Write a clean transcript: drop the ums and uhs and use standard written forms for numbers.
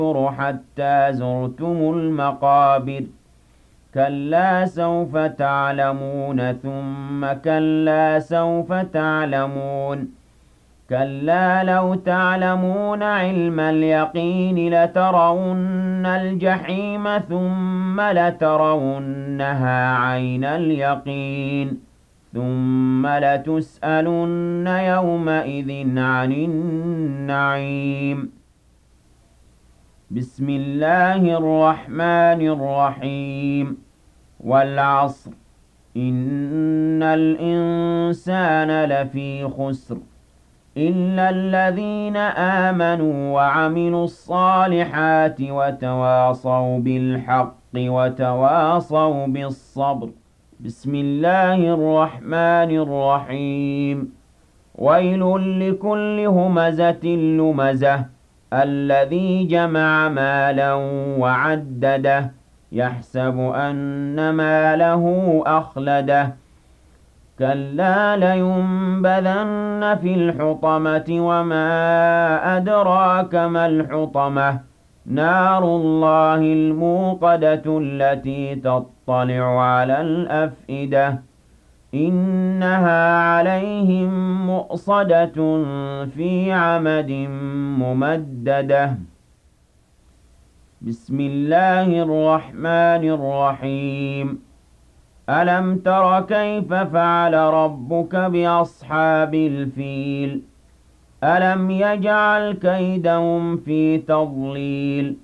حتى زرتم المقابر كلا سوف تعلمون ثم كلا سوف تعلمون كلا لو تعلمون علم اليقين لترون الجحيم ثم لترونها عين اليقين ثم لتسألن يومئذ عن النعيم بسم الله الرحمن الرحيم والعصر إن الإنسان لفي خسر إلا الذين آمنوا وعملوا الصالحات وتواصوا بالحق وتواصوا بالصبر بسم الله الرحمن الرحيم ويل لكل همزة لمزة الذي جمع مالا وعدده يحسب أن ماله أخلده كلا لينبذن في الحطمة وما أدراك ما الحطمة نار الله الموقدة التي تطلع على الأفئدة إنها عليهم مؤصدة في عمد ممددة بسم الله الرحمن الرحيم ألم تر كيف فعل ربك بأصحاب الفيل ألم يجعل كيدهم في تضليل